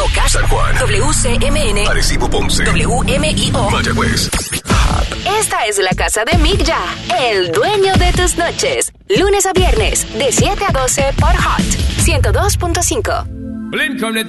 Moca, San Juan, WCMN, Arecibo, Ponce, WMIO, Mayagüez. Esta es la casa de Mick Ya, el dueño de tus noches. Lunes a viernes, de 7 a 12 por Hot 102.5.